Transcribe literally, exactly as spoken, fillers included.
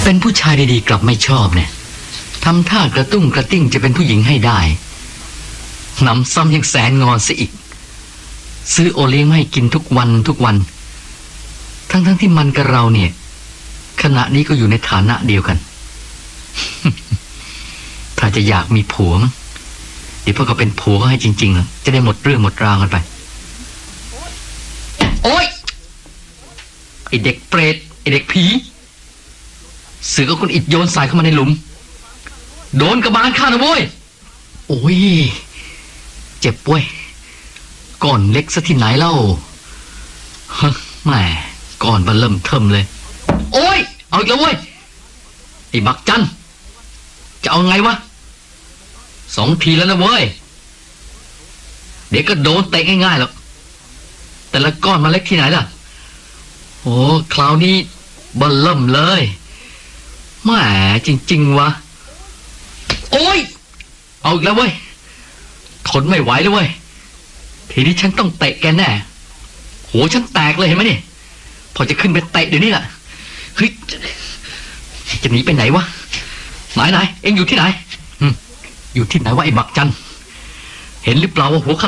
เป็นผู้ชายดีๆกลับไม่ชอบเนี่ยทำท่ากระตุ้งกระติ้งจะเป็นผู้หญิงให้ได้นำซ้ำยังแสนงอนซะอีกซื้อโอเลี้ยงมาให้กินทุกวันทุกวันทั้งๆ ที่มันกับเราเนี่ยขณะนี้ก็อยู่ในฐานะเดียวกัน ถ้าจะอยากมีผัวมั้งเดี๋ยวพวกเขาเป็นผัวก็ให้จริงๆนะจะได้หมดเรื่องหมดราวกันไปโอ๊ยไอเด็กเปรตไอเด็กผีเสือก็คนอิดโยนใส่เข้ามาในหลุมโดนกระบาลข้านะโว้ยโอ้ยเจ็บเว้ยก้อนเล็กซะที่ไหนเล่าฮะแหมก้อนมันเริ่มเทิมเลยโอ้ยเอาอีกแล้วเว้ยไอ้บักจันจะเอาไงวะสองทีแล้วนะเว้ยเดี๋ยวก็โดนเตะง่ายๆหรอกแต่ละก้อนมันเล็กที่ไหนล่ะโอ้คราวนี้เบิ่มเริ่มเลยแหมจริงๆวะโอ้ยเอาอีกแล้วเว้ยทนไม่ไหวแล้วเว้ยทีนี้ฉันต้องเตะแกแน่โหฉันแตกเลยเห็นไหมนี่พอจะขึ้นไปเตะเดี๋ยวนี้แหละเฮ้ยจะหนีไปไหนวะไหนไหนเอ็งอยู่ที่ไหนอยู่ที่ไหนวะไอ้บักจันเห็นหรือเปล่าว่าหัว